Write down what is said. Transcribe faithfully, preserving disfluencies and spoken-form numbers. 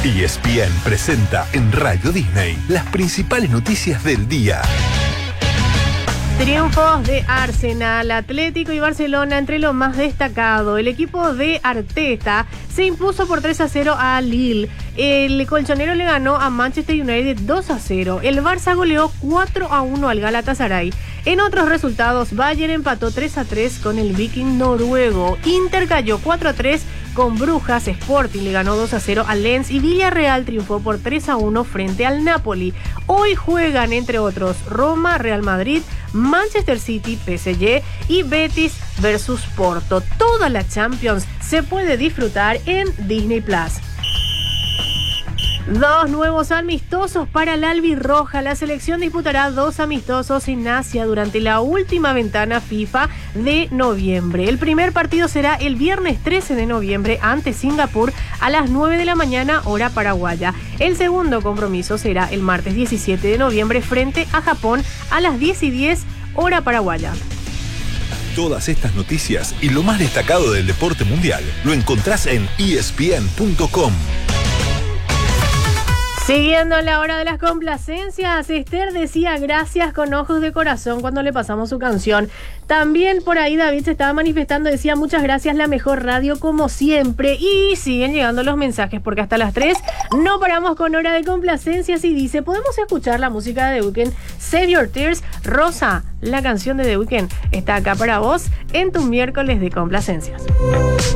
E S P N presenta en Radio Disney las principales noticias del día. Triunfos de Arsenal, Atlético y Barcelona entre lo más destacado. El equipo de Arteta se impuso por tres a cero a Lille. El colchonero le ganó a Manchester United dos a cero. El Barça goleó cuatro a uno al Galatasaray. En otros resultados, Bayern empató tres a tres con el Viking noruego. Inter cayó cuatro a tres con Brujas. Sporting le ganó dos a cero al Lens y Villarreal triunfó por tres a uno frente al Napoli. Hoy juegan, entre otros, Roma, Real Madrid, Manchester City, P S G y Betis versus Porto. Toda la Champions se puede disfrutar en Disney Plus. Dos nuevos amistosos para la albirroja. La selección disputará dos amistosos en Asia durante la última ventana FIFA de noviembre. El primer partido será el viernes trece de noviembre ante Singapur a las nueve de la mañana, hora paraguaya. El segundo compromiso será el martes diecisiete de noviembre frente a Japón a las diez y diez, hora paraguaya. Todas estas noticias y lo más destacado del deporte mundial lo encontrás en E S P N punto com. Siguiendo la hora de las complacencias, Esther decía gracias con ojos de corazón cuando le pasamos su canción. También por ahí David se estaba manifestando, decía muchas gracias, la mejor radio como siempre. Y siguen llegando los mensajes porque hasta las tres no paramos con hora de complacencias y dice, ¿podemos escuchar la música de The Weeknd? Save Your Tears. Rosa, la canción de The Weeknd está acá para vos en tu miércoles de complacencias.